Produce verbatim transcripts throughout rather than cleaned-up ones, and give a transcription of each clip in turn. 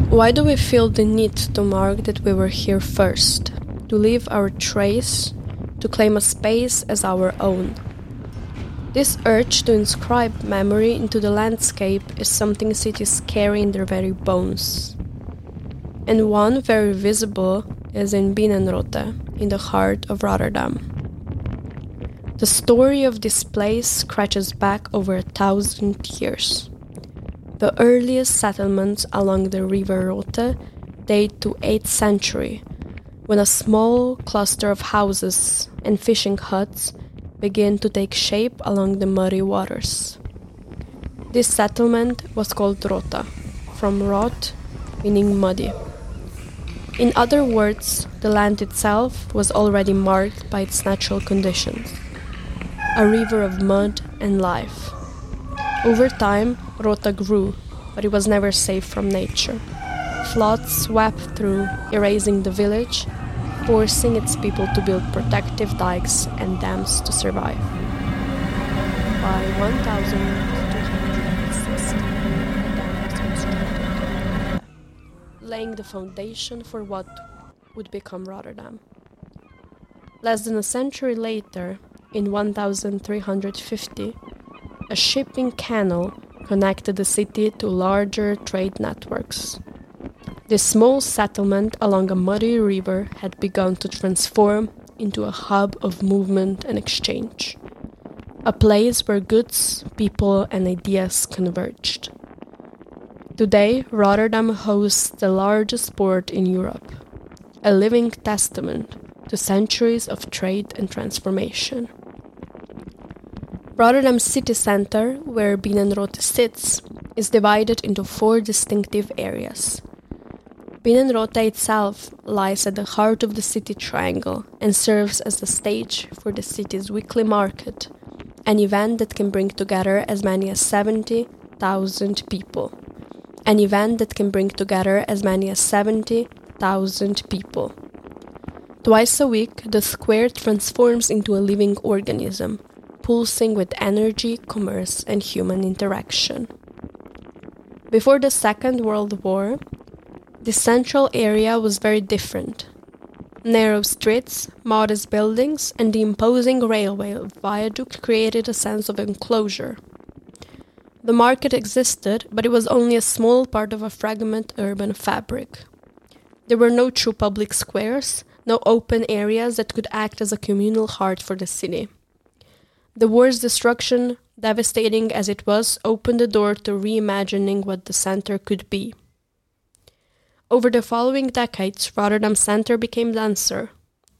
Why do we feel the need to mark that we were here first, to leave our trace, to claim a space as our own? This urge to inscribe memory into the landscape is something cities carry in their very bones. And one very visible is in Binnenrode, in the heart of Rotterdam. The story of this place stretches back over a thousand years. The earliest settlements along the river Rote date to eighth century, when a small cluster of houses and fishing huts began to take shape along the muddy waters. This settlement was called Rota, from rot, meaning muddy. In other words, the land itself was already marked by its natural conditions, a river of mud and life. Over time, Rota grew, but it was never safe from nature. Floods swept through, erasing the village, forcing its people to build protective dikes and dams to survive. By one thousand two hundred sixty, a dam was constructed, laying the foundation for what would become Rotterdam. Less than a century later, in one thousand three hundred fifty, a shipping canal connected the city to larger trade networks. This small settlement along a muddy river had begun to transform into a hub of movement and exchange, a place where goods, people, and ideas converged. Today, Rotterdam hosts the largest port in Europe, a living testament to centuries of trade and transformation. Rotterdam city centre, where Binnenrode sits, is divided into four distinctive areas. Binnenrode itself lies at the heart of the city triangle and serves as the stage for the city's weekly market, an event that can bring together as many as seventy thousand people. An event that can bring together as many as seventy thousand people. Twice a week, the square transforms into a living organism, pulsing with energy, commerce, and human interaction. Before the Second World War, the central area was very different. Narrow streets, modest buildings, and the imposing railway viaduct created a sense of enclosure. The market existed, but it was only a small part of a fragmented urban fabric. There were no true public squares, no open areas that could act as a communal heart for the city. The war's destruction, devastating as it was, opened the door to reimagining what the center could be. Over the following decades, Rotterdam Center became denser.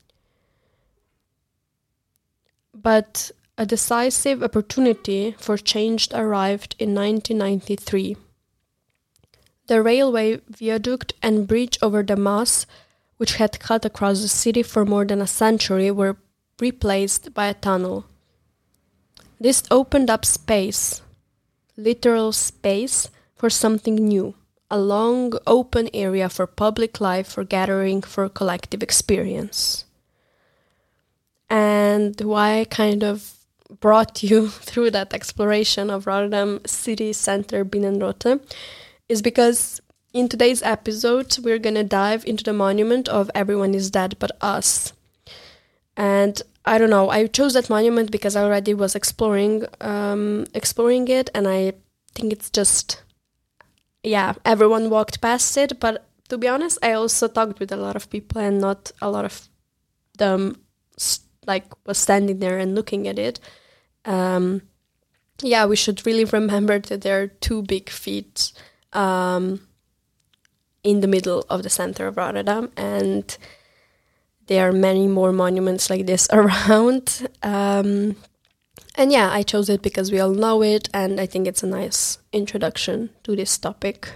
But a decisive opportunity for change arrived in nineteen ninety-three. The railway viaduct and bridge over the Maas, which had cut across the city for more than a century, were replaced by a tunnel. This opened up space, literal space, for something new, a long, open area for public life, for gathering, for collective experience. And why I kind of brought you through that exploration of Rotterdam city center Binnenrode is because in today's episode, we're going to dive into the monument of Everyone is Dead But Us. And I don't know, I chose that monument because I already was exploring um, exploring it, and I think it's just, yeah, everyone walked past it, but to be honest, I also talked with a lot of people, and not a lot of them like was standing there and looking at it. Um, yeah, we should really remember that there are two big feet um, in the middle of the center of Rotterdam, and there are many more monuments like this around. Um, and yeah, I chose it because we all know it, and I think it's a nice introduction to this topic.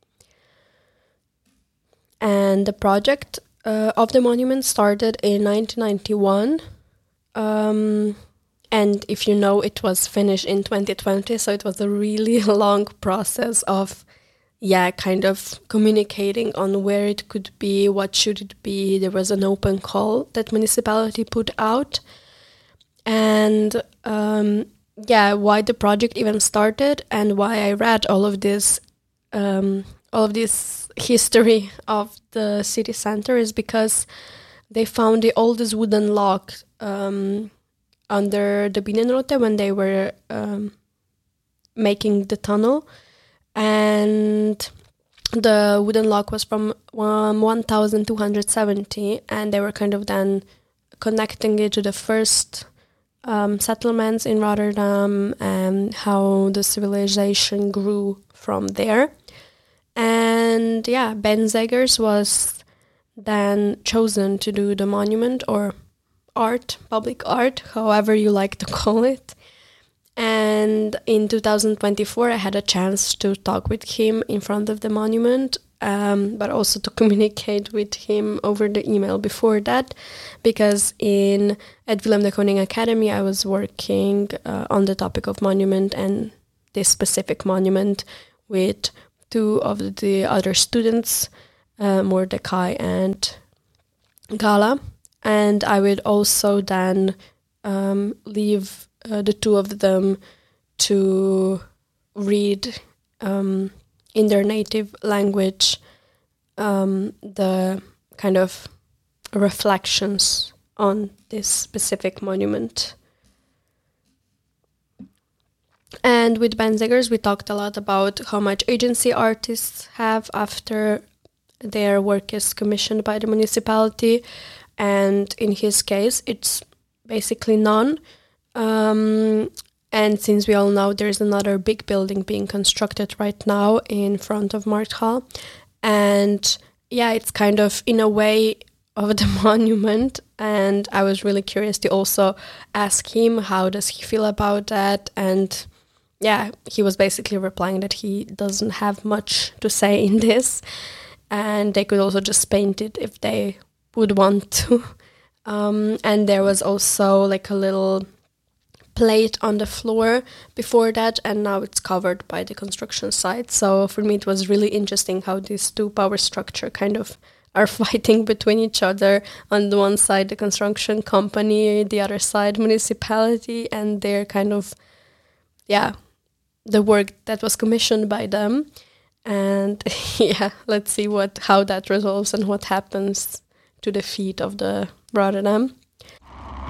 And the project uh, of the monument started in nineteen ninety-one. Um, and if you know, it was finished in twenty twenty, so it was a really long process of yeah, kind of communicating on where it could be, what should it be. There was an open call that municipality put out. And um, yeah, why the project even started and why I read all of this, um, all of these history of the city center is because they found the oldest wooden lock um, under the Binnenroute when they were um, making the tunnel. And the wooden lock was from um, one thousand two hundred seventy, and they were kind of then connecting it to the first um, settlements in Rotterdam and how the civilization grew from there. And yeah, Benzegers was then chosen to do the monument or art, public art, however you like to call it. And in two thousand twenty-four, I had a chance to talk with him in front of the monument, um, but also to communicate with him over the email before that, because in at Willem de Kooning Academy, I was working uh, on the topic of monument and this specific monument with two of the other students, uh, Mordecai and Gala. And I would also then um, leave uh, the two of them to read um, in their native language um, the kind of reflections on this specific monument. And with Benzegers, we talked a lot about how much agency artists have after their work is commissioned by the municipality. And in his case, it's basically none. Um, and since we all know there's another big building being constructed right now in front of Markthal. And yeah, it's kind of in a way of the monument. And I was really curious to also ask him, how does he feel about that? And yeah, he was basically replying that he doesn't have much to say in this. And they could also just paint it if they would want to. Um, and there was also like a little plate on the floor before that, and now it's covered by the construction site. So for me, it was really interesting how these two power structure kind of are fighting between each other. On the one side, the construction company, the other side, municipality, and they're kind of, yeah, the work that was commissioned by them. And yeah, let's see what how that resolves and what happens to the feet of the Rotterdam.